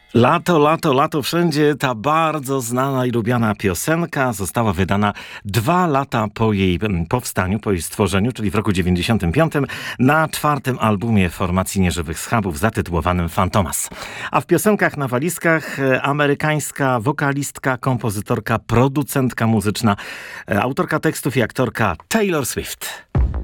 Lato, lato, lato wszędzie. Ta bardzo znana i lubiana piosenka została wydana 2 lata po jej powstaniu, po jej stworzeniu, czyli w roku 95 na 4. albumie formacji Nieżywych Schabów zatytułowanym Fantomas. A w piosenkach na walizkach amerykańska wokalistka, kompozytorka, producentka muzyczna, autorka tekstów i aktorka Taylor Swift.